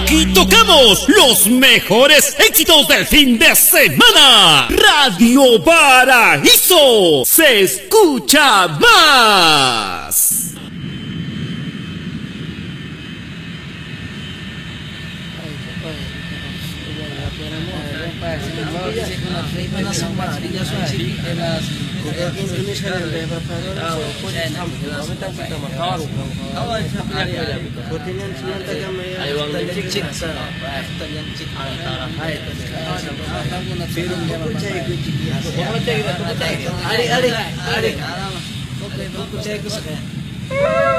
Aquí tocamos los mejores éxitos del fin de semana. Radio Paraíso se escucha más. Adik